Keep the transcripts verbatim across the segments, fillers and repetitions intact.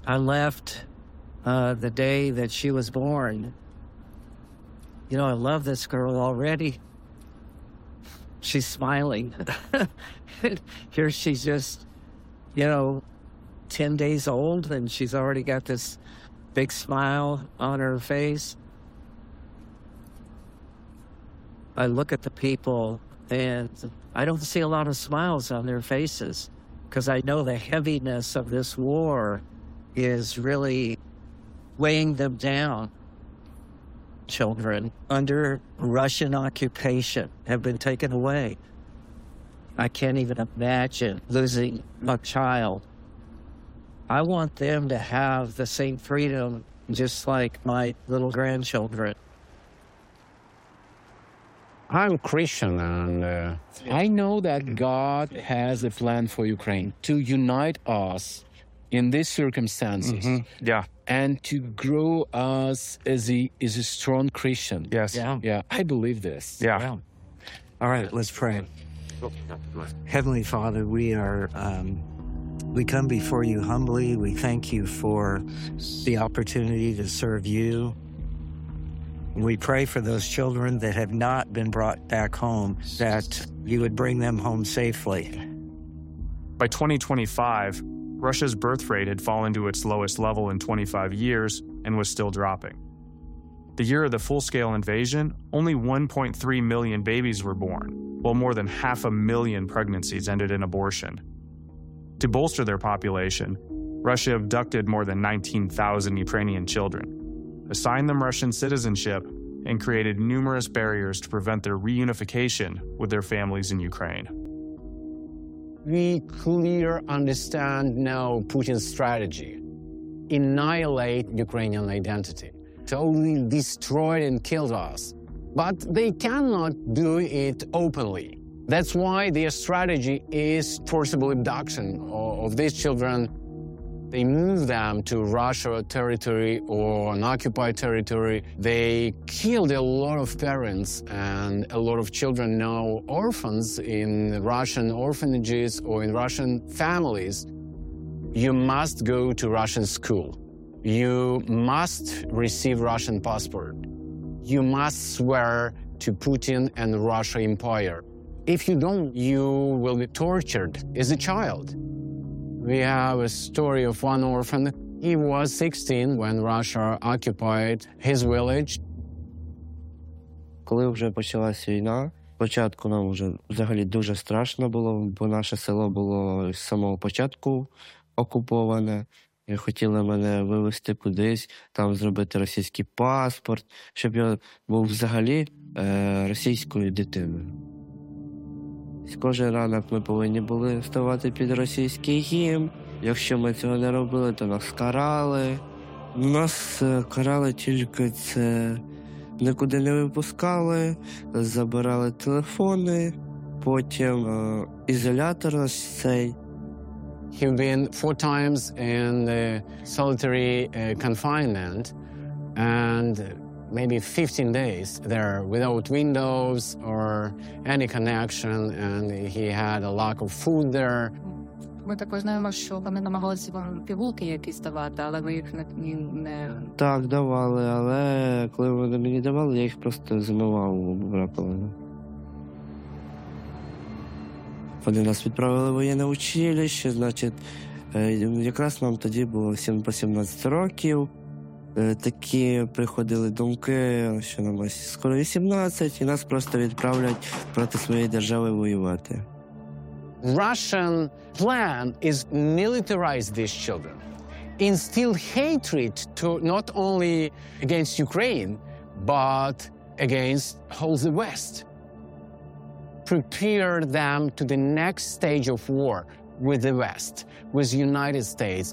I left uh, the day that she was born. You know, I love this girl already. She's smiling. Here she's just, you know, ten days old, and she's already got this big smile on her face. I look at the people, and I don't see a lot of smiles on their faces because I know the heaviness of this war is really weighing them down. Children under Russian occupation have been taken away. I can't even imagine losing a child. I want them to have the same freedom just like my little grandchildren. I'm Christian, and uh, I know that God has a plan for Ukraine to unite us in these circumstances. Mm-hmm. Yeah. And to grow us as a, as a strong Christian. Yes. Yeah. Yeah, I believe this. Yeah. Wow. All right, let's pray. Heavenly Father, we are, um, we come before you humbly. We thank you for the opportunity to serve you. We pray for those children that have not been brought back home, that you would bring them home safely. By twenty twenty-five, Russia's birth rate had fallen to its lowest level in twenty-five years and was still dropping. The year of the full-scale invasion, only one point three million babies were born, while more than half a million pregnancies ended in abortion. To bolster their population, Russia abducted more than nineteen thousand Ukrainian children, assigned them Russian citizenship, and created numerous barriers to prevent their reunification with their families in Ukraine. We clearly understand now Putin's strategy. Annihilate Ukrainian identity. Totally destroyed and killed us. But they cannot do it openly. That's why their strategy is forcible abduction of these children. They move them to Russia territory or an occupied territory. They killed a lot of parents, and a lot of children now orphans in Russian orphanages or in Russian families. You must go to Russian school. You must receive Russian passport. You must swear to Putin and the Russian Empire. If you don't, you will be tortured as a child. We have a story of one orphan. He was sixteen when Russia occupied his village. Коли вже почалась війна, спочатку нам вже взагалі дуже страшно було, бо наше село було з самого початку окуповане. І хотіли мене вивезти кудись, там зробити російський паспорт, щоб я був взагалі е, російською дитиною. Кожен ранок ми повинні були вставати під російський гімн. Якщо ми цього не робили, то нас карали. Нас карали тільки це, нікуди не випускали, забирали телефони, потім е, ізолятор ось цей. He've been four times in the solitary uh, confinement and maybe fifteen days there without windows or any connection, and he had a lack of food there. Ми також знаємо, що вони намагалися вам пігулки якісь давати, але ви їх не... не... Так, давали, але коли вони мені давали, я їх просто змивав раковину. Вони нас відправили в воєнне училище, значить, якраз нам тоді було всім по сімнадцять років. Такі приходили думки, що нам ось скоро вісімнадцять, і нас просто відправлять проти своєї держави воювати. Russian plan is militarize these children, instill hatred to not only against Ukraine, but against whole the West. Prepare them to the next stage of war with the West, with the United States.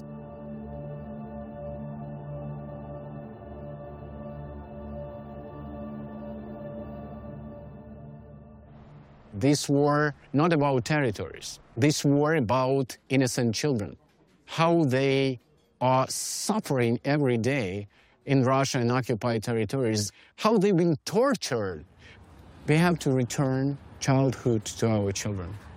This war not about territories. This war about innocent children, how they are suffering every day in Russia and occupied territories, how they've been tortured. We have to return childhood to our children.